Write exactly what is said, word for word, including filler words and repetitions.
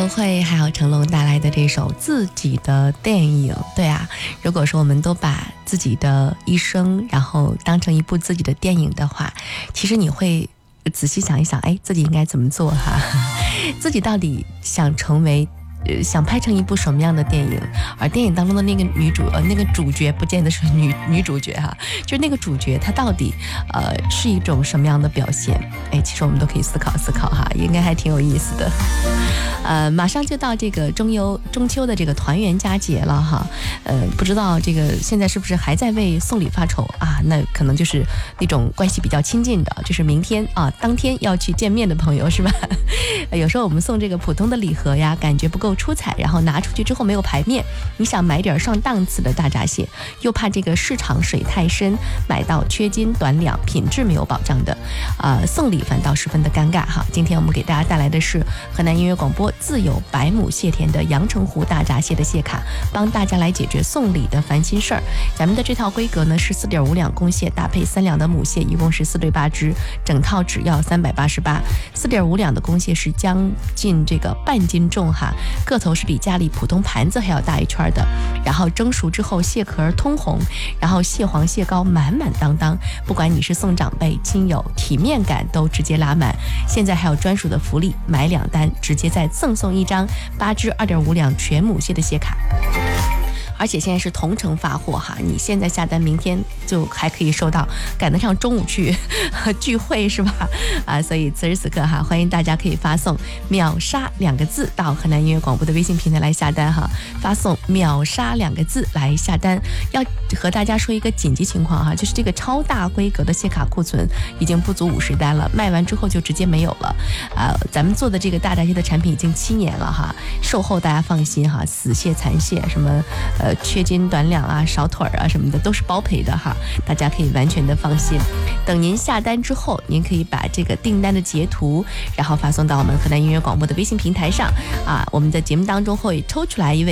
周慧还有成龙带来的这首自己的电影。对啊，如果说我们都把自己的一生然后当成一部自己的电影的话，其实你会仔细想一想，哎，自己应该怎么做哈？自己到底想成为呃，想拍成一部什么样的电影？而电影当中的那个女主呃，那个主角不见得是女女主角哈，就那个主角她到底呃是一种什么样的表现？哎，其实我们都可以思考思考哈，应该还挺有意思的。呃，马上就到这个中秋中秋的这个团圆佳节了哈，呃，不知道这个现在是不是还在为送礼发愁啊？那可能就是那种关系比较亲近的，就是明天啊，当天要去见面的朋友是吧？有时候我们送这个普通的礼盒呀，感觉不够出彩，然后拿出去之后没有排面，你想买点上档次的大闸蟹，又怕这个市场水太深，买到缺斤短两，品质没有保障的，啊、呃，送礼反倒十分的尴尬哈。今天我们给大家带来的是河南音乐广播自有百亩蟹田的阳澄湖大闸蟹的蟹卡，帮大家来解决送礼的烦心事儿。咱们的这套规格呢是四点五两公蟹搭配三两的母蟹，一共是四对八只，整套只要三百八十八。四点五两的公蟹是将近这个半斤重哈，个头是比家里普通盘子还要大一圈的。然后蒸熟之后，蟹壳通红，然后蟹黄蟹膏满满当当。不管你是送长辈亲友，体面感都直接拉满。现在还有专属的福利，买两单直接再赠送一张八只二点五两全母蟹的蟹卡。而且现在是同城发货哈，你现在下单，明天就还可以收到，赶得上中午去聚会是吧？啊，所以此时此刻哈，欢迎大家可以发送秒杀两个字到河南音乐广播的微信平台来下单哈，发送秒杀两个字来下单。要和大家说一个紧急情况哈，就是这个超大规格的蟹卡库存已经不足五十单了，卖完之后就直接没有了。啊，咱们做的这个大闸蟹的产品已经七年了哈，售后大家放心哈，死蟹残蟹什么呃缺斤短两啊、少腿儿啊什么的都是包赔的哈，大家可以完全的放心。等您下单之后，您可以把这个订单的截图，然后发送到我们河南音乐广播的微信平台上啊，我们的节目当中会抽出来一位